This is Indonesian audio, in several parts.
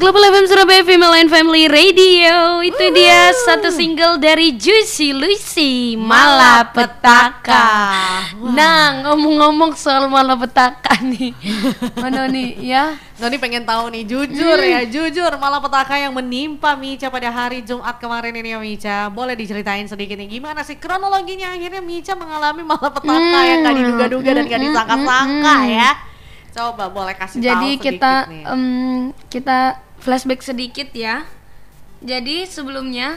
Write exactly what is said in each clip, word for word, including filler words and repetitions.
Global F M Surabaya Female and Family Radio. Itu Woo. Dia satu single dari Juicy Lucy, Malapetaka. Wow. Nah, ngomong-ngomong soal malapetaka nih, mana nih ya? Noni pengen tahu nih, jujur hmm. ya, jujur malapetaka yang menimpa Mica pada hari Jumat kemarin ini ya Mica. Boleh diceritain sedikit nih, gimana sih kronologinya akhirnya Mica mengalami malapetaka hmm. yang gak diduga-duga hmm. dan gak disangka-sangka hmm. ya. Coba boleh kasih Jadi tahu sedikit kita, nih. Um, kita flashback sedikit ya. Jadi sebelumnya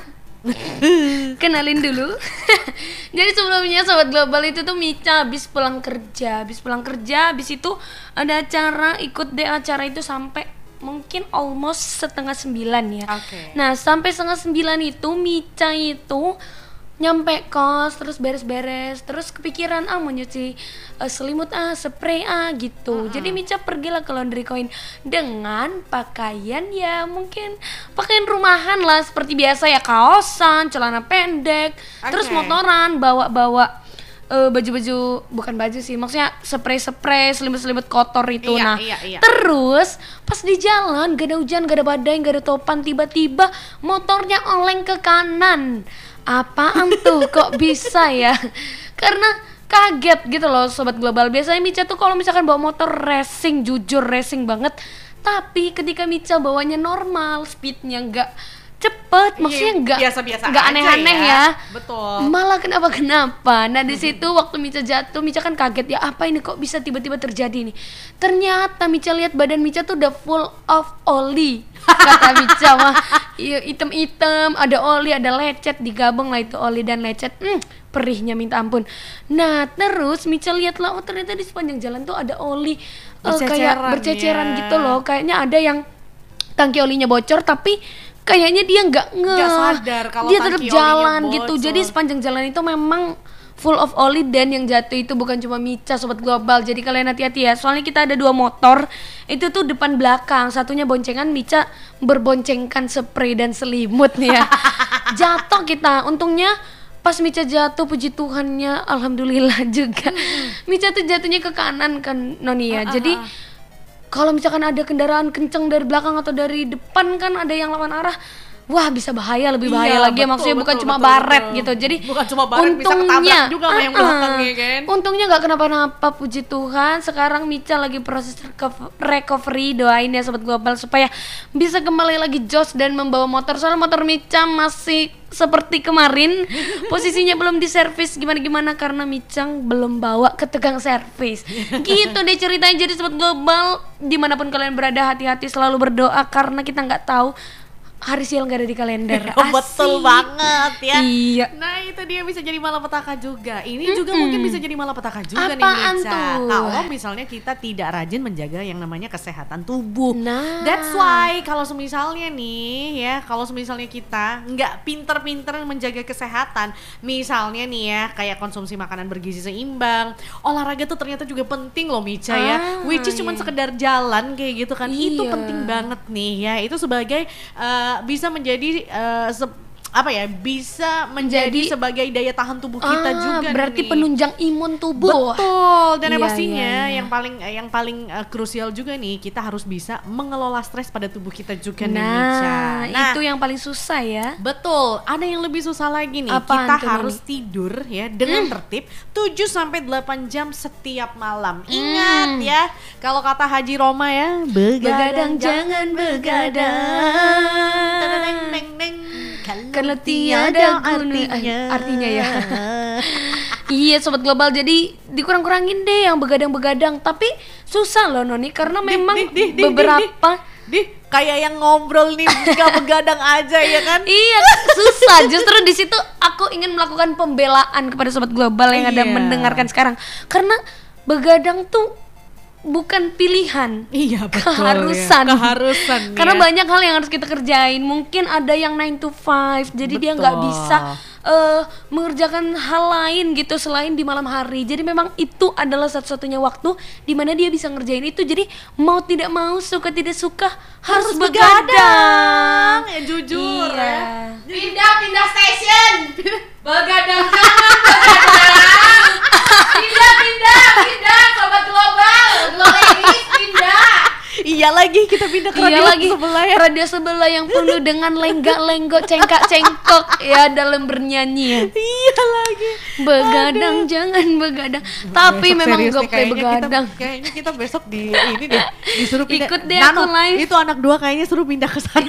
kenalin dulu. Jadi sebelumnya Sobat Global itu tuh Mica habis pulang kerja, habis pulang kerja, habis itu ada acara, ikut deh acara itu sampai mungkin almost setengah sembilan ya. Okay. Nah sampai setengah sembilan itu Mica itu nyampe kos, terus beres-beres, terus kepikiran ah mau nyuci uh, selimut ah, spray ah gitu. Uh-huh. Jadi Mica pergilah ke Laundry Coin dengan pakaian ya mungkin pakaian rumahan lah seperti biasa ya, kaosan, celana pendek, okay. terus motoran, bawa-bawa uh, baju-baju, bukan baju sih, maksudnya spray-spray, selimut-selimut kotor itu. Iya, nah, iya, iya. Terus pas di jalan gak ada hujan, gak ada badai, gak ada topan, tiba-tiba motornya oleng ke kanan. Apaan tuh kok bisa ya? Karena kaget gitu loh Sobat Global. Biasanya Mica tuh kalau misalkan bawa motor racing, jujur racing banget. Tapi ketika Mica bawanya normal, speednya nggak cepet, maksudnya nggak nggak aneh-aneh ya. ya. Betul. Malah kenapa-kenapa. Nah di situ waktu Mica jatuh, Mica kan kaget ya, apa ini kok bisa tiba-tiba terjadi nih? Ternyata Mica lihat badan Mica tuh udah full of oli. Kata Mica mah item-item, ada oli, ada lecet, digabung lah itu oli dan lecet. Hmm, perihnya minta ampun. Nah terus Mica lihat lah, oh ternyata di sepanjang jalan tuh ada oli uh, kayak berceceran ya. Gitu loh. Kayaknya ada yang tangki olinya bocor, tapi kayaknya dia nggak nge, sadar kalau dia tetap jalan bocor. Gitu. Jadi sepanjang jalan itu memang full of oli, dan yang jatuh itu bukan cuma Mica Sobat Global. Jadi kalian hati-hati ya, soalnya kita ada dua motor, itu tuh depan belakang, satunya boncengan, Mica berboncengkan spray dan selimut nih ya. Jatuh kita, untungnya pas Mica jatuh puji Tuhannya alhamdulillah juga. Mica tuh jatuhnya ke kanan kan Noni ya. Uh, uh, Jadi uh. kalau misalkan ada kendaraan kenceng dari belakang atau dari depan kan ada yang lawan arah, wah bisa bahaya, lebih bahaya iya, lagi betul, bukan betul, cuma betul, baret betul. gitu. Jadi bukan cuma baret, untungnya, bisa ketabrak juga sama yang uh-uh, belakangnya kan. Untungnya nggak kenapa-napa puji Tuhan. Sekarang Mica lagi proses recovery, doain ya Sobat Global supaya bisa kembali lagi jos dan membawa motor. Soalnya motor Mica masih seperti kemarin posisinya belum diservis gimana-gimana karena Micang belum bawa ke tukang servis. Gitu deh ceritanya. Jadi Sobat Global, dimanapun kalian berada, hati-hati, selalu berdoa karena kita nggak tahu hari sial gak ada di kalender. Betul banget ya. Iya. Nah itu dia bisa jadi malapetaka juga. Ini mm-hmm. juga mungkin bisa jadi malapetaka juga. Apaan nih Mica. Kalau misalnya kita tidak rajin menjaga yang namanya kesehatan tubuh. Nah. That's why kalau misalnya nih ya, kalau misalnya kita nggak pinter-pinter menjaga kesehatan, misalnya nih ya kayak konsumsi makanan bergizi seimbang, olahraga tuh ternyata juga penting loh Mica ah, ya. Which is iya. cuma sekedar jalan kayak gitu kan. Iya. Itu penting banget nih ya. Itu sebagai uh, bisa menjadi uh, se- apa ya bisa menjadi Jadi, sebagai daya tahan tubuh kita ah, juga berarti nih. Penunjang imun tubuh. Betul. Dan iya, yang pastinya iya, iya. yang paling yang paling uh, krusial juga nih, kita harus bisa mengelola stres pada tubuh kita juga nah, nih Mica. Nah itu yang paling susah ya. Betul. Ada yang lebih susah lagi nih. Apaan kita tuh, harus Nani? tidur ya dengan hmm. tertib tujuh sampai delapan jam setiap malam. Ingat hmm. ya, kalau kata Haji Roma ya, begadang, begadang jangan begadang. Neng, neng, neng. Kalau tiada artinya, eh, artinya ya. Iya Sobat Global, jadi dikurang-kurangin deh yang begadang-begadang. Tapi susah loh Noni, karena di, memang di, di, beberapa di, di, di, kayak yang ngobrol nih gak begadang aja ya kan. Iya susah. Justru di situ aku ingin melakukan pembelaan kepada Sobat Global yang ada iya. mendengarkan sekarang. Karena begadang tuh bukan pilihan, iya betul, keharusan, ya. keharusan karena ya. banyak hal yang harus kita kerjain. Mungkin ada yang nine to five, jadi betul. Dia nggak bisa uh, mengerjakan hal lain gitu selain di malam hari. Jadi memang itu adalah satu-satunya waktu di mana dia bisa ngerjain itu. Jadi mau tidak mau, suka tidak suka harus, harus begadang. begadang. Ya jujur iya. ya. Pindah pindah station. Begadang jangan begadang. Pindah pindah pindah Sobat Global. Global ini pindah. Iya Iya lagi, kita pindah ke Iya radio lagi, sebelah ya. radio sebelah yang penuh dengan lenggak-lenggok, cengkak-cengkok ya dalam bernyanyi ya. Iya lagi. Begadang jangan begadang. Tapi Besok memang serius gak nih, kayak kayaknya begadang. Kita, kayaknya kita besok di ini deh disuruh pindah. Ikut deh Nano, aku live. itu anak dua kayaknya suruh pindah ke sana.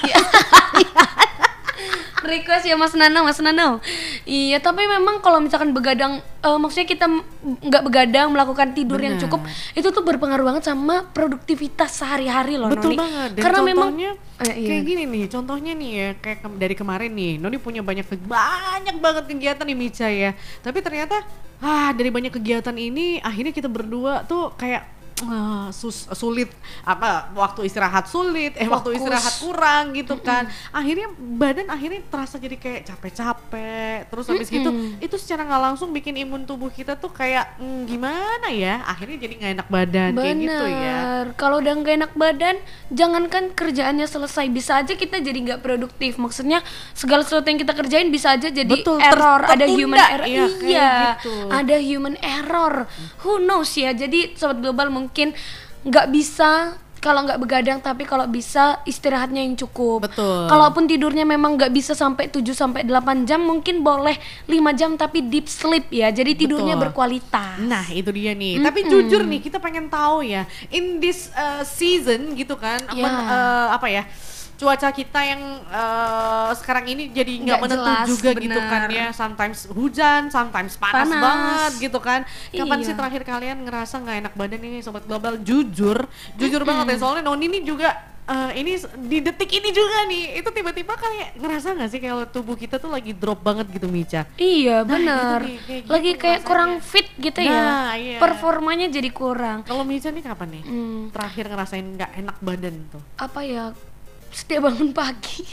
Request ya Mas Nano, Mas Nano. Iya, tapi memang kalau misalkan begadang, uh, maksudnya kita m- nggak begadang, melakukan tidur yang Bener. cukup, itu tuh berpengaruh banget sama produktivitas sehari-hari loh, Betul Noni. banget. Dan Karena memang contohnya eh, iya. kayak gini nih, contohnya nih ya, kayak ke- dari kemarin nih, Noni punya banyak ke- banyak banget kegiatan nih Mica ya. Tapi ternyata ah dari banyak kegiatan ini akhirnya kita berdua tuh kayak ah, sus- sulit apa waktu istirahat sulit, eh waktu Fokus. istirahat kurang gitu kan. Akhirnya badan akhirnya terasa jadi kayak capek-capek. Terus habis gitu Mm-mm. itu secara nggak langsung bikin imun tubuh kita tuh kayak hmm, gimana ya? Akhirnya jadi nggak enak badan kayak gitu ya. Bener. Kalau udah nggak enak badan, jangankan kerjaannya selesai, bisa aja kita jadi nggak produktif. Maksudnya segala sesuatu yang kita kerjain bisa aja jadi Betul, ter- error, ada tertunda. human error. Iya, kayak Iya, gitu. ada human error. Who knows ya? Jadi sobat global mungkin nggak bisa kalau nggak begadang, tapi kalau bisa istirahatnya yang cukup. Betul. Kalaupun tidurnya memang nggak bisa sampai tujuh sampai delapan jam, mungkin boleh lima jam tapi deep sleep ya. Jadi tidurnya Betul. berkualitas. Nah itu dia nih. Tapi jujur nih kita pengen tahu ya, in this uh, season gitu kan, Ya. men- uh, apa ya? Cuaca kita yang uh, sekarang ini jadi nggak Nggak menentu jelas, juga gitu bener. kan ya. Sometimes hujan, sometimes panas, Panas. banget gitu kan. Kapan Iya. sih terakhir kalian ngerasa nggak enak badan ini sobat global? Jujur, jujur banget ya. Soalnya Noni ini juga uh, ini s- di detik ini juga nih, itu tiba-tiba kayak ngerasa nggak sih kalau tubuh kita tuh lagi drop banget gitu Mica? Iya Nah, benar. itu nih, kayak gitu Lagi kayak rasanya. kurang fit gitu Nah, ya. iya. Performanya jadi kurang. Kalau Mica nih kapan nih? Hmm, Terakhir ngerasain nggak enak badan tuh? apa ya? Setiap bangun pagi.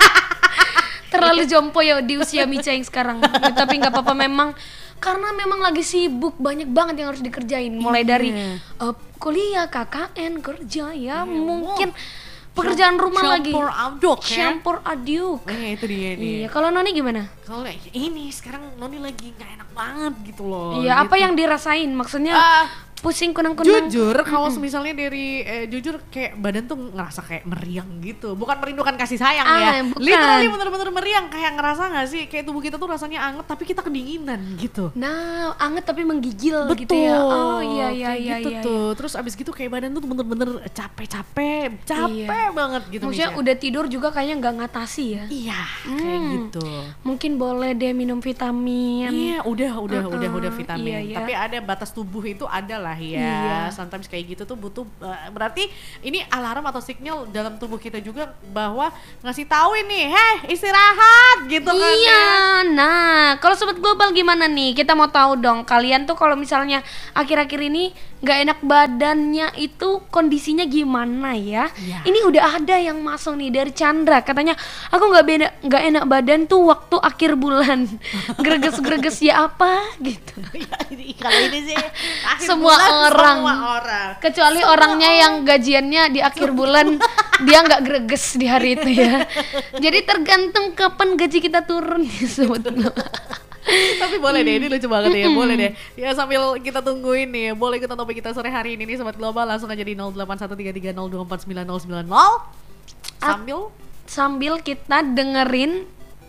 Terlalu jompo ya di usia Mica yang sekarang. Ya, tapi nggak apa-apa, memang karena memang lagi sibuk, banyak banget yang harus dikerjain. Mulai Iya. dari uh, kuliah, K K N, kerja ya, mungkin pekerjaan rumah lagi. Campur aduk ya. Campur aduk. Eh itu dia nih. Iya, kalau Noni gimana? Kalau ini sekarang Noni lagi nggak enak banget gitu loh. Iya, apa gitu. yang dirasain? Maksudnya Ah, pusing kunang-kunang. jujur kalau misalnya dari eh, jujur kayak badan tuh ngerasa kayak meriang gitu, bukan merindukan kasih sayang Ah, ya, bukan. literally bener-bener meriang, kayak ngerasa nggak sih kayak tubuh kita tuh rasanya anget tapi kita kedinginan gitu. Nah, anget tapi menggigil Betul. gitu ya. Oh iya iya kayak iya gitu iya. tuh. Terus abis gitu kayak badan tuh bener-bener capek-capek, capek Iya. banget gitu. Maksudnya Misha. udah tidur juga kayaknya nggak ngatasi ya. Iya, kayak Hmm. gitu. Mungkin boleh deh minum vitamin. Iya, udah, udah, Uh-uh, udah, udah vitamin. iya, iya. Tapi ada batas tubuh itu ada lah ya. Iya. Sometimes kayak gitu tuh butuh. uh, berarti ini alarm atau sinyal dalam tubuh kita juga bahwa ngasih tahu ini, heh istirahat gitu kan. Iya, ya. nah kalau sobat global gimana nih? Kita mau tahu dong, kalian tuh kalau misalnya akhir-akhir ini nggak enak badannya itu kondisinya gimana ya? Iya. Ini udah ada yang masuk nih dari Chandra, katanya aku nggak beda nggak enak badan tuh waktu akhir bulan, greges-greges ya apa gitu. Ya, ini- kalau ini sih akhir Semua bulan, orang. semua orang. Kecuali Semua orangnya yang gajiannya di akhir bulan dia nggak greges di hari itu ya. Jadi tergantung kapan gaji kita turun ya sobat global. Tapi boleh deh, ini lucu banget ya, boleh deh. Ya sambil kita tungguin nih, boleh ikutan topik kita sore hari ini nih Sobat Global, langsung aja di nol delapan satu tiga tiga nol dua empat sembilan nol sembilan nol. Sambil Sambil kita dengerin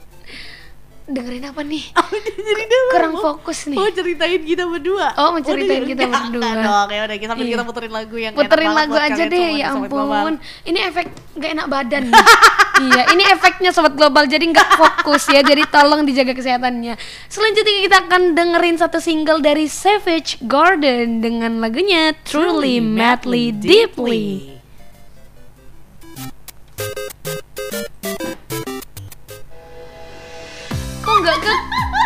dengerin apa nih? jadi dia Kurang mau- fokus nih. mau ceritain kita berdua. Oh, mau ceritain Udah, kita enggak, berdua. enggak dong, ya udah sambil Iya. kita puterin lagu yang enak Puterin banget lagu buat aja kalian deh, semua ya nih, Sobat Global. ampun. Ini efek gak enak badan nih. Iya, ini efeknya sobat global, jadi nggak fokus ya. Jadi tolong dijaga kesehatannya. Selanjutnya kita akan dengerin satu single dari Savage Garden dengan lagunya Truly Madly Deeply.